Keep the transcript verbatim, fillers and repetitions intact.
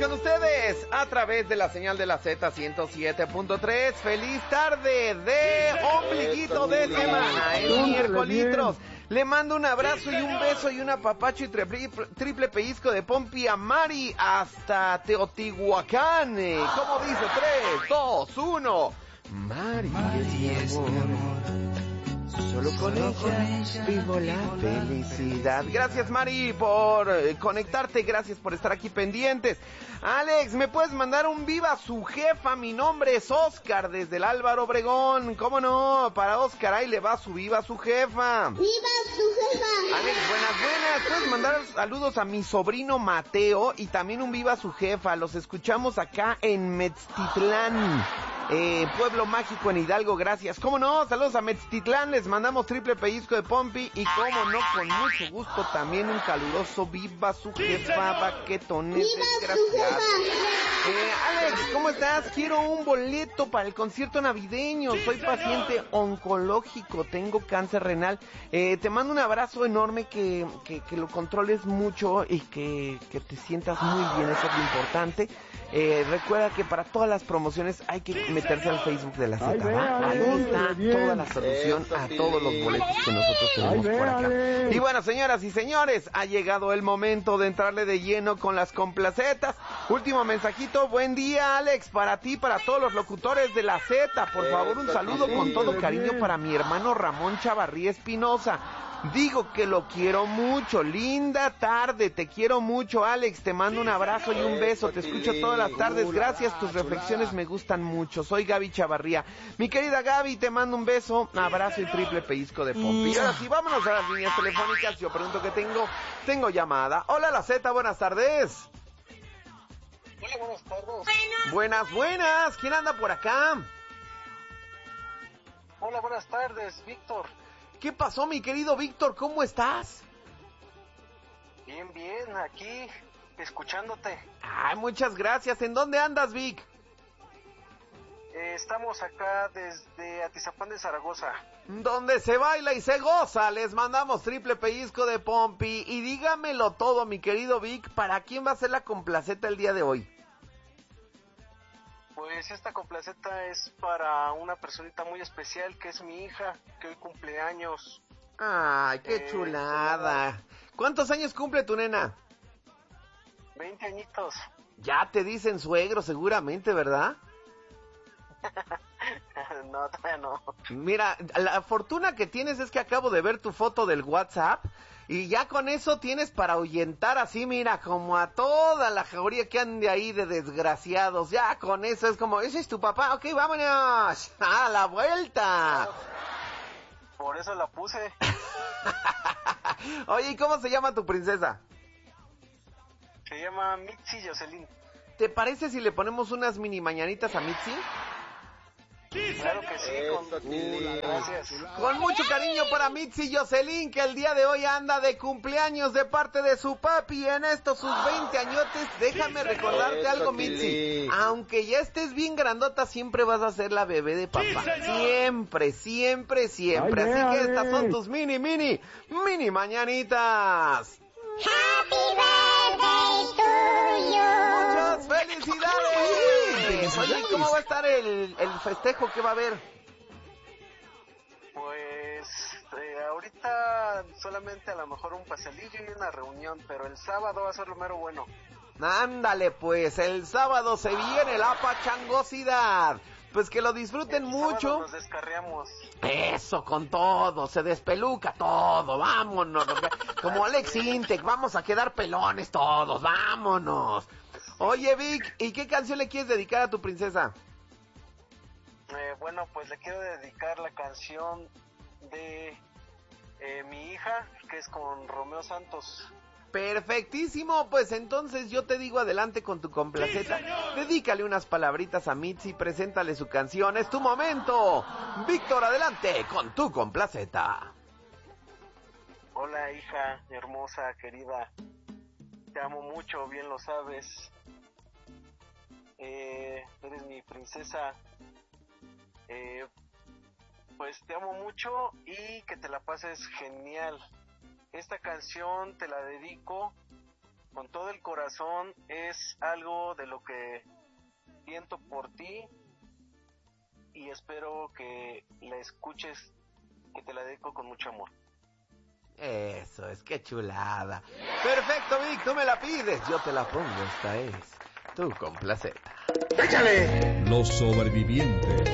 con ustedes a través de la señal de la Z ciento siete punto tres. Feliz tarde de ombliguito de semana, el miércoles. Le mando un abrazo y un beso y un apapacho y triple, triple pellizco de Pompi a Mari hasta Teotihuacán. ¿Cómo dice? tres, dos, uno. Mari, Mari es mi amor. Solo con ella vivo la felicidad. Gracias, Mari, por eh, conectarte. Gracias por estar aquí pendientes. Alex, ¿me puedes mandar un viva su jefa? Mi nombre es Oscar, desde el Álvaro Obregón. ¿Cómo no? Para Oscar, ahí le va su viva su jefa. ¡Viva su jefa! Alex, buenas, buenas. Puedes mandar saludos a mi sobrino Mateo y también un viva su jefa. Los escuchamos acá en Metztitlán. Eh, Pueblo Mágico en Hidalgo, gracias. ¿Cómo no? Saludos a Metztitlán, les mandamos triple pellizco de Pompi y cómo no, con mucho gusto también un caluroso viva su jefa, baquetones, gracias. Eh, Alex, ¿cómo estás? Quiero un boleto para el concierto navideño, soy paciente oncológico, tengo cáncer renal. Eh, te mando un abrazo enorme, que, que, que lo controles mucho y que, que te sientas muy bien, eso es lo importante. Eh, recuerda que para todas las promociones hay que meterse al Facebook de la Z, ¿va? Ahí está toda la solución a todos los boletos que nosotros tenemos por acá. Y bueno, señoras y señores, ha llegado el momento de entrarle de lleno con las complacetas. Último mensajito, buen día, Alex, para ti, para todos los locutores de la Z. Por favor, un saludo con todo cariño para mi hermano Ramón Chavarría Espinosa. Digo que lo quiero mucho. Linda tarde, te quiero mucho, Alex. Te mando un abrazo y un beso. Te escucho todas las tardes. Gracias, tus reflexiones me gustan mucho. Soy Gaby Chavarría. Mi querida Gaby, te mando un beso, abrazo y triple pellizco de Pompi. Y ahora sí, vámonos a las líneas telefónicas. Yo pregunto que tengo, tengo llamada. Hola, la Z, buenas tardes. Hola, buenas tardes. Buenas, buenas. ¿Quién anda por acá? Hola, buenas tardes, Víctor. ¿Qué pasó, mi querido Víctor? ¿Cómo estás? Bien, bien, aquí, escuchándote. Ay, muchas gracias. ¿En dónde andas, Vic? Eh, estamos acá desde Atizapán de Zaragoza. Donde se baila y se goza. Les mandamos triple pellizco de Pompi. Y dígamelo todo, mi querido Vic. ¿Para quién va a ser la complaceta el día de hoy? Pues esta complaceta es para una personita muy especial, que es mi hija, que hoy cumple años. Ay, qué eh, chulada. ¿Cuántos años cumple tu nena? Veinte añitos. Ya te dicen suegro seguramente, ¿verdad? No, todavía no. Mira, la fortuna que tienes es que acabo de ver tu foto del WhatsApp y ya con eso tienes para ahuyentar así, mira, como a toda la jauría que ande ahí de desgraciados. Ya con eso es como, ese es tu papá, ok, vámonos, a la vuelta. Por eso la puse. Oye, ¿y cómo se llama tu princesa? Se llama Mitzi Jocelyn. ¿Te parece si le ponemos unas mini mañanitas a Mitzi? Claro que sí, con, uh, gracias. Con mucho cariño para Mitzi Jocelyn, que el día de hoy anda de cumpleaños de parte de su papi en estos sus veinte añotes. Déjame recordarte algo, Mitzi. Aunque ya estés bien grandota, siempre vas a ser la bebé de papá. Siempre, siempre, siempre. Así que estas son tus mini, mini, mini mañanitas. Happy birthday to you. Muchas felicidades. Oye, ¿cómo va a estar el, el festejo que va a haber? Pues eh, ahorita solamente a lo mejor un pastelillo y una reunión, pero el sábado va a ser lo mero bueno. Ándale pues, el sábado se viene la pachangosidad. Pues que lo disfruten el mucho. Nos descarriamos. Eso, con todo, se despeluca todo, vámonos. Como Alex Intec, vamos a quedar pelones todos, vámonos. Oye, Vic, ¿y qué canción le quieres dedicar a tu princesa? Eh, bueno, pues le quiero dedicar la canción de eh, mi hija, que es con Romeo Santos. Perfectísimo, pues entonces yo te digo adelante con tu complaceta. Sí, dedícale unas palabritas a Mitzi, preséntale su canción, es tu momento. Víctor, adelante con tu complaceta. Hola, hija hermosa, querida. Te amo mucho, bien lo sabes. Eh, eres mi princesa. Eh, pues te amo mucho y que te la pases genial. Esta canción te la dedico con todo el corazón, es algo de lo que siento por ti y espero que la escuches, que te la dedico con mucho amor. Eso es, qué chulada. Perfecto, Vic, tú me la pides, yo te la pongo, esta es tu complaceta. ¡Échale! Los sobrevivientes.